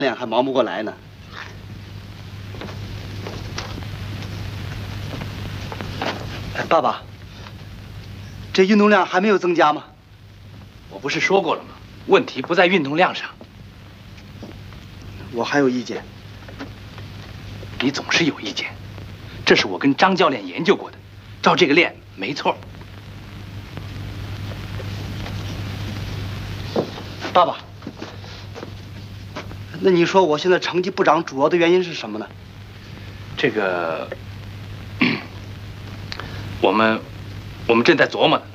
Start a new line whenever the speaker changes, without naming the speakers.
量还忙不过来呢。哎，爸爸，这运动量还没有增加吗？
我不是说过了吗？问题不在运动量上。
我还有意见。
你总是有意见，这是我跟张教练研究过的，照这个练没错。
爸爸，那你说我现在成绩不涨，主要的原因是什么呢？
这个，我们正在琢磨呢。